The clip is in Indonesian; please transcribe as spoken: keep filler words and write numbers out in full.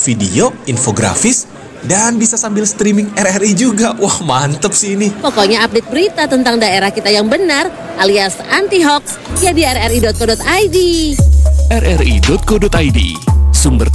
video, infografis, dan bisa sambil streaming R R I juga. Wah, mantep sih ini. Pokoknya update berita tentang daerah kita yang benar alias anti-hoax ya di r r i dot co dot i d. r r i dot co dot i d, sumber